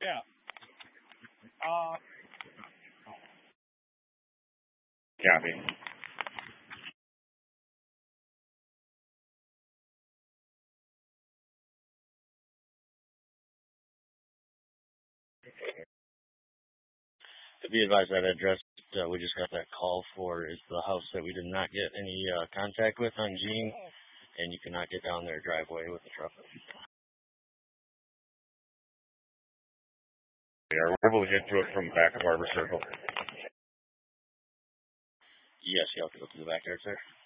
Yeah. Uh, Copy. To be advised, that address we just got that call for is the house that we did not get any contact with on Gene, and you cannot get down their driveway with the truck. Yeah, we're able to get to it from back of Arbor Circle. Yes, you have to go through the backyard, sir.